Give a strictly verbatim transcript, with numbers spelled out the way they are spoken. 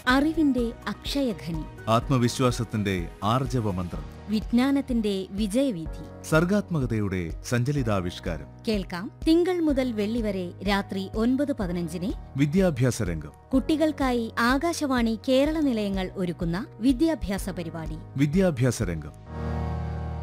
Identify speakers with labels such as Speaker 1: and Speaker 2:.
Speaker 1: അറിവിന്റെ അക്ഷയഖനി,
Speaker 2: ആത്മവിശ്വാസത്തിന്റെ ആർജവമന്ത്രം,
Speaker 1: വിജ്ഞാനത്തിന്റെ വിജയവീഥി,
Speaker 2: സർഗാത്മകതയുടെ സഞ്ചലിതാവിഷ്കാരം.
Speaker 1: കേൾക്കാം തിങ്കൾ മുതൽ വെള്ളി വരെ രാത്രി ഒൻപത് പതിനഞ്ചിന്
Speaker 2: വിദ്യാഭ്യാസ രംഗം.
Speaker 1: കുട്ടികൾക്കായി ആകാശവാണി കേരള നിലയങ്ങൾ ഒരുക്കുന്ന വിദ്യാഭ്യാസ പരിപാടി
Speaker 2: വിദ്യാഭ്യാസ രംഗം.